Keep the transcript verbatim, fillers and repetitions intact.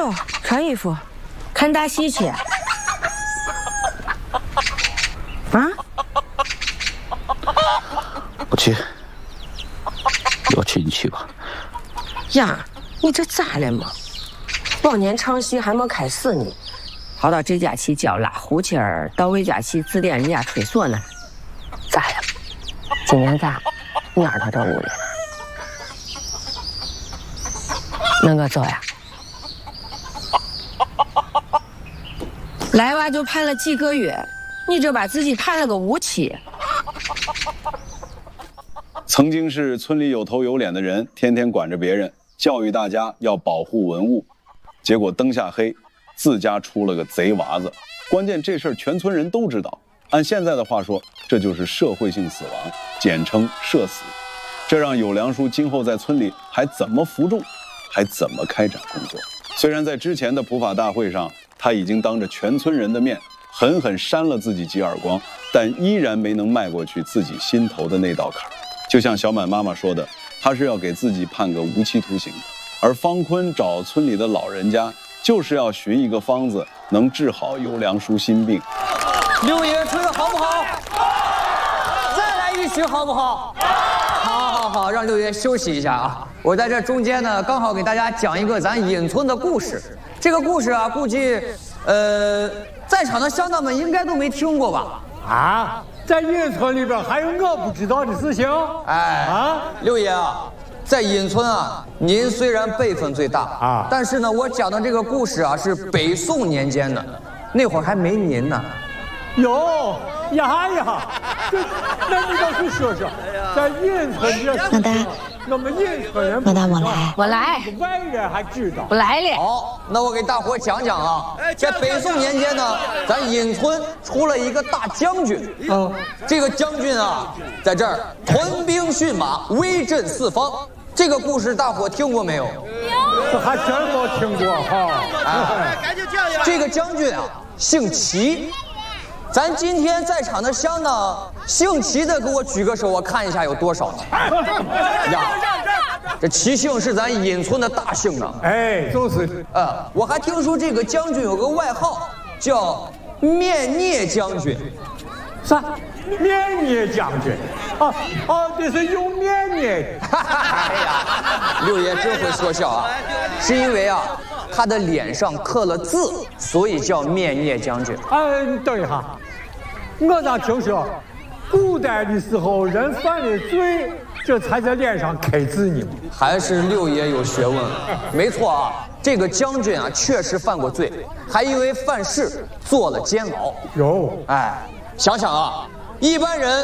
走，穿衣服，看大戏去。啊？ 不去，要去你去吧。 呀，你这咋了嘛？往年唱戏还没开始呢，跑到这家去教拉胡琴儿，到魏家去指点人家吹唢呐，咋了？今年咋蔫到这屋里了？那我走呀。来娃就盼了几个月，你这把自己盼了个无期。 曾经是村里有头有脸的人，天天管着别人，教育大家要保护文物，结果灯下黑，自家出了个贼娃子。关键这事儿全村人都知道，按现在的话说，这就是社会性死亡，简称社死。这让有良叔今后在村里还怎么服众，还怎么开展工作？虽然在之前的普法大会上，他已经当着全村人的面狠狠扇了自己几耳光，但依然没能迈过去自己心头的那道坎儿。就像小满妈妈说的，他是要给自己判个无期徒刑，而方坤找村里的老人家，就是要寻一个方子能治好有良叔心病。 六爷吹的好不好？再来一曲好不好？好，好，好，让六爷休息一下啊！我在这中间呢，刚好给大家讲一个咱引村的故事。这个故事啊，估计，呃，在场的乡亲们应该都没听过吧？ 啊，在引村里边还有我不知道的事情？ 哎，啊，六爷啊，在引村啊，您虽然辈分最大啊，但是呢，我讲的这个故事啊，是北宋年间的，那会儿还没您呢。 有呀呀，这那你倒是说说，在引村这， 老大， 我们引村人， 老大我来， 我来， 外人还知道， 我来了。 好，那我给大伙讲讲啊，在北宋年间呢，咱引村出了一个大将军，嗯，这个将军啊，在这儿屯兵驯马，威震四方。这个故事大伙听过没有？ 这还真没听过哈。 哎，这个将军啊，姓齐。咱今天在场的乡呢，姓齐的给我举个手，我看一下有多少呢？呀，这齐姓是咱引村的大姓呢。 哎，就是。 呃，我还听说这个将军有个外号叫面孽将军。 啥？面孽将军？啊哦，这是有面孽。 哎呀，六爷真会说笑啊！是因为啊，他的脸上刻了字，所以叫面孽将军。 嗯，等一下，我咋听说，古代的时候人犯了罪，这才在脸上刻字呢？ 还是六爷有学问。没错啊，这个将军啊，确实犯过罪，还因为犯事坐了监牢。 有， 哎，想想啊，一般人